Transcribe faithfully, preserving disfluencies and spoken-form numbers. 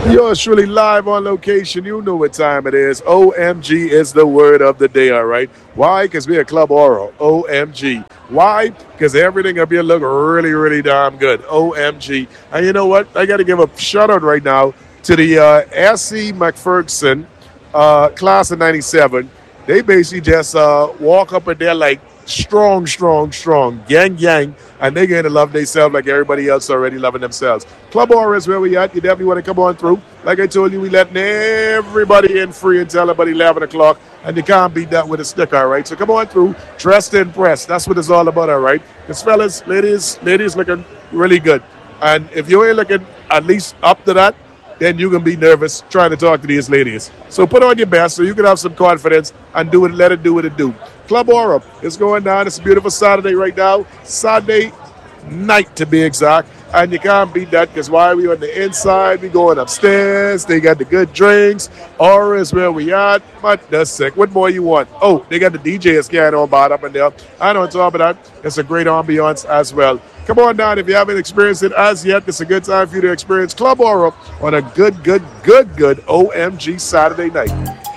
Yours truly live on location. You know what time it is. O M G is the word of the day, all right? Why? Because we're Club Oro. O M G. Why? Because everything up here look really, really damn good. O M G. And you know what? I got to give a shout out right now to the uh, S C McPherson uh, class of ninety-seven. They basically just uh, walk up and they're like strong, strong, strong, gang, gang, and they're going to love themselves like everybody else already loving themselves. Club Aura is where we at. You definitely want to come on through. Like I told you, we letting everybody in free until about eleven o'clock, and you can't beat that with a stick, all right? So come on through, dressed to impress. That's what it's all about, all right? Because fellas, ladies, ladies looking really good. And if you ain't looking at least up to that, then you can be nervous trying to talk to these ladies. So put on your best so you can have some confidence and do it, let it do what it do. Club Aura is going down. It's a beautiful Saturday right now. Saturday night to be exact. And you can't beat that because while we on the inside, we going upstairs. They got the good drinks. Aura is where we at. But that's sick. What more you want? Oh, they got the D J scan on bot up and there. And on top of that, it's a great ambiance as well. Come on down. If you haven't experienced it as yet, it's a good time for you to experience Club Aura on a good, good, good, good O M G Saturday night.